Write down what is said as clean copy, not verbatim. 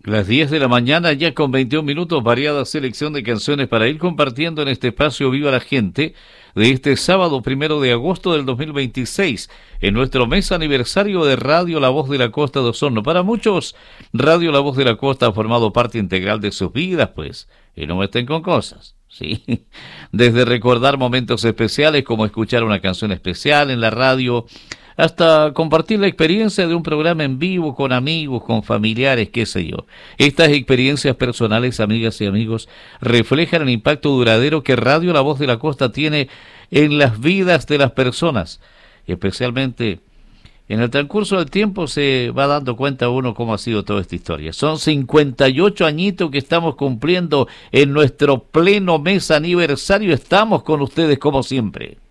Las 10 de la mañana, ya con 21 minutos, variada selección de canciones para ir compartiendo en este espacio Viva la Gente de este sábado 1 de agosto del 2026, en nuestro mes aniversario de Radio La Voz de la Costa de Osorno. Para muchos, Radio La Voz de la Costa ha formado parte integral de sus vidas, pues, y no estén con cosas. Sí, desde recordar momentos especiales como escuchar una canción especial en la radio, hasta compartir la experiencia de un programa en vivo con amigos, con familiares, qué sé yo. Estas experiencias personales, amigas y amigos, reflejan el impacto duradero que Radio La Voz de la Costa tiene en las vidas de las personas. Y especialmente en el transcurso del tiempo se va dando cuenta uno cómo ha sido toda esta historia. Son 58 añitos que estamos cumpliendo en nuestro pleno mes aniversario. Estamos con ustedes como siempre.